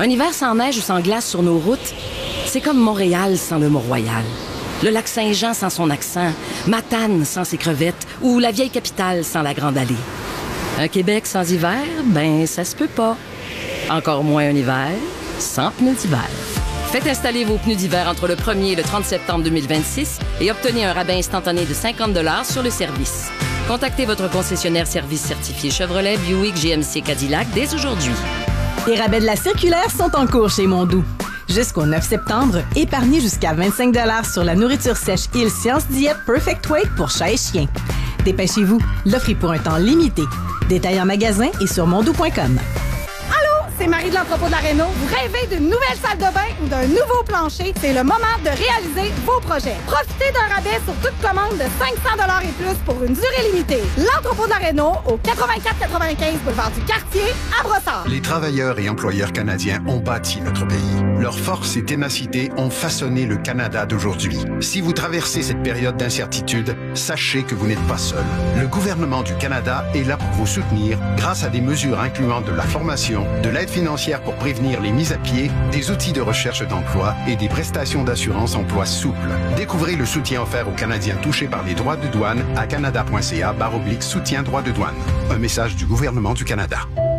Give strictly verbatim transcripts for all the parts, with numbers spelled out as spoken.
Un hiver sans neige ou sans glace sur nos routes, c'est comme Montréal sans le Mont-Royal. Le lac Saint-Jean sans son accent, Matane sans ses crevettes ou la vieille capitale sans la Grande Allée. Un Québec sans hiver, ben ça se peut pas. Encore moins un hiver sans pneus d'hiver. Faites installer vos pneus d'hiver entre le premier et le trente septembre deux mille vingt-six et obtenez un rabais instantané de cinquante dollars sur le service. Contactez votre concessionnaire service certifié Chevrolet, Buick, G M C, Cadillac dès aujourd'hui. Les rabais de la circulaire sont en cours chez Mondou. Jusqu'au neuf septembre, épargnez jusqu'à vingt-cinq dollars sur la nourriture sèche Il Science Diète Perfect Weight pour chat et chien. Dépêchez-vous, l'offre est pour un temps limité. Détail en magasin et sur mondou point com. C'est Marie de l'entrepôt de la Réno. Vous rêvez d'une nouvelle salle de bain ou d'un nouveau plancher? C'est le moment de réaliser vos projets. Profitez d'un rabais sur toute commande de cinq cents dollars et plus pour une durée limitée. L'entrepôt de la Réno au quatre-vingt-quatre quatre-vingt-quinze boulevard du Quartier à Brossard. Les travailleurs et employeurs canadiens ont bâti notre pays. Leur force et ténacité ont façonné le Canada d'aujourd'hui. Si vous traversez cette période d'incertitude, sachez que vous n'êtes pas seul. Le gouvernement du Canada est là pour vous soutenir grâce à des mesures incluant de la formation, de l'aide financière pour prévenir les mises à pied, des outils de recherche d'emploi et des prestations d'assurance emploi souples. Découvrez le soutien offert aux Canadiens touchés par les droits de douane à canada.ca barre oblique soutien droits de douane. Un message du gouvernement du Canada.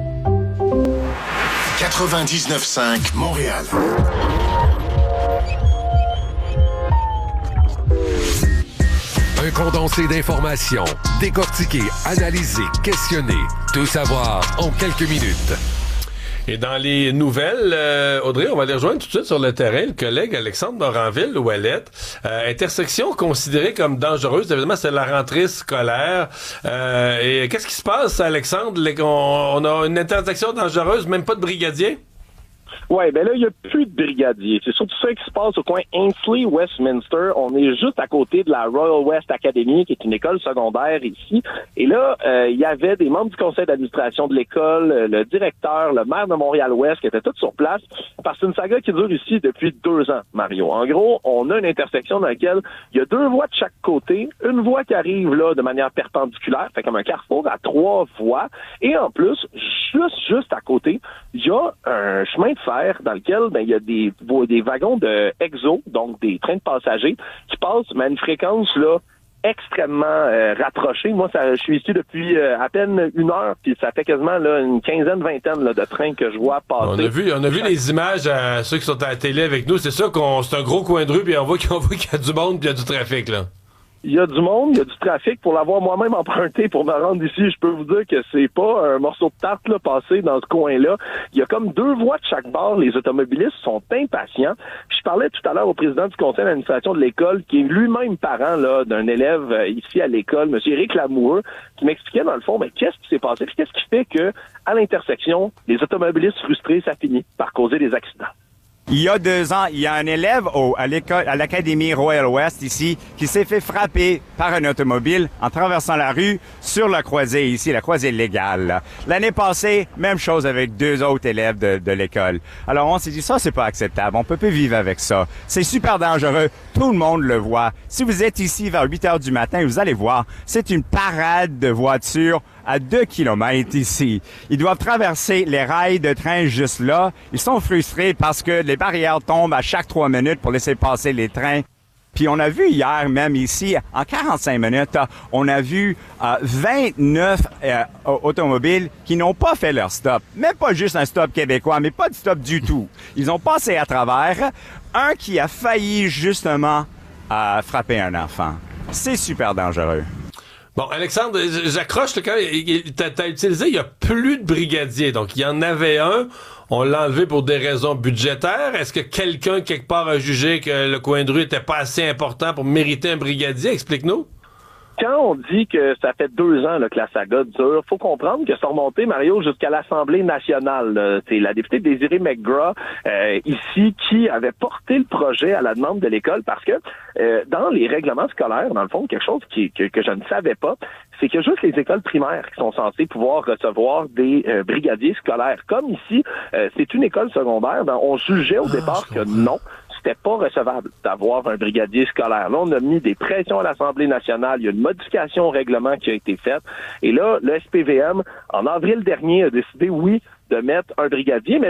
quatre-vingt-dix-neuf cinq Montréal. Un condensé d'informations, décortiqué, analysé, questionné, tout savoir en quelques minutes. Et dans les nouvelles, euh, Audrey, on va les rejoindre tout de suite sur le terrain. Le collègue Alexandre Moranville-Ouellette, euh, intersection considérée comme dangereuse. Évidemment, c'est la rentrée scolaire. Euh, et qu'est-ce qui se passe, Alexandre? On, on a une intersection dangereuse, même pas de brigadier? Oui, ben là, il n'y a plus de brigadier. C'est surtout ça qui se passe au coin Ainsley-Westminster. On est juste à côté de la Royal West Academy, qui est une école secondaire ici. Et là, euh, il y avait des membres du conseil d'administration de l'école, le directeur, le maire de Montréal-Ouest, qui étaient tous sur place. Parce que c'est une saga qui dure ici depuis deux ans, Mario. En gros, on a une intersection dans laquelle il y a deux voies de chaque côté. Une voie qui arrive là de manière perpendiculaire, fait comme un carrefour à trois voies. Et en plus, juste, juste à côté, il y a un chemin de fer dans lequel ben il y a des des wagons de Exo, donc des trains de passagers, qui passent mais à une fréquence là extrêmement euh, rapprochée. Moi, ça, je suis ici depuis euh, à peine une heure, puis ça fait quasiment là une quinzaine, vingtaine là, de trains que je vois passer. On a vu, on a vu les images à ceux qui sont à la télé avec nous. C'est sûr qu'on c'est un gros coin de rue, puis on voit qu'on voit qu'il y a du monde, puis il y a du trafic là. Il y a du monde, il y a du trafic. Pour l'avoir moi-même emprunté pour me rendre ici, je peux vous dire que c'est pas un morceau de tarte là passé dans ce coin-là. Il y a comme deux voies de chaque bord. Les automobilistes sont impatients. Puis je parlais tout à l'heure au président du conseil d'administration de l'école, qui est lui-même parent là d'un élève euh, ici à l'école, M. Éric Lamoureux, qui m'expliquait dans le fond, ben qu'est-ce qui s'est passé, puis qu'est-ce qui fait que à l'intersection, les automobilistes frustrés, ça finit par causer des accidents. Il y a deux ans, il y a un élève au, à l'école, à l'Académie Royal West ici, qui s'est fait frapper par un automobile en traversant la rue sur la croisée ici, la croisée légale. L'année passée, même chose avec deux autres élèves de, de l'école. Alors on s'est dit, ça c'est pas acceptable, on peut plus vivre avec ça. C'est super dangereux, tout le monde le voit. Si vous êtes ici vers huit heures du matin, vous allez voir, c'est une parade de voitures à deux kilomètres ici. Ils doivent traverser les rails de train juste là. Ils sont frustrés parce que les barrières tombent à chaque trois minutes pour laisser passer les trains. Puis on a vu hier, même ici, en quarante-cinq minutes, on a vu euh, vingt-neuf euh, automobiles qui n'ont pas fait leur stop. Même pas juste un stop québécois, mais pas de stop du tout. Ils ont passé à travers. Un qui a failli justement euh, frapper un enfant. C'est super dangereux. Bon, Alexandre, j'accroche le quand t'as, t'as utilisé, il y a plus de brigadiers, donc il y en avait un, on l'a enlevé pour des raisons budgétaires. Est-ce que quelqu'un quelque part a jugé que le coin de rue était pas assez important pour mériter un brigadier? Explique-nous. Quand on dit que ça fait deux ans là, que la saga dure, faut comprendre que c'est remonté, Mario, jusqu'à l'Assemblée nationale. Là. C'est la députée Désirée McGrath, euh, ici, qui avait porté le projet à la demande de l'école parce que euh, dans les règlements scolaires, dans le fond, quelque chose qui, que, que je ne savais pas, c'est que juste les écoles primaires qui sont censées pouvoir recevoir des euh, brigadiers scolaires. Comme ici, euh, c'est une école secondaire, ben, on jugeait au ah, départ que non, c'était pas recevable d'avoir un brigadier scolaire. Là, on a mis des pressions à l'Assemblée nationale. Il y a une modification au règlement qui a été faite. Et là, le S P V M, en avril dernier, a décidé, oui, de mettre un brigadier, mais